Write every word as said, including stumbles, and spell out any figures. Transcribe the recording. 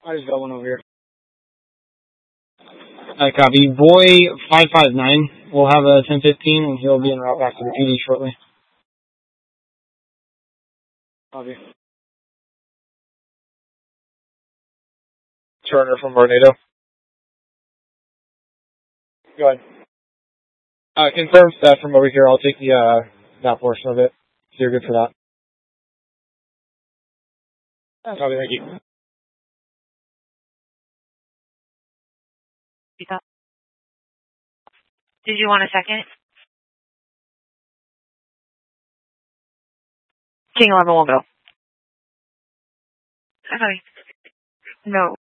I just got one over here. I copy. Boy five five nine will have a ten fifteen, and he'll be en route back to the P D shortly. Copy. Turner from Vornado. Go ahead. Uh, confirm that from over here. I'll take the, uh, that portion of it. So you're good for that. Copy, thank you. Did you want a second? King eleven will go. Okay. No.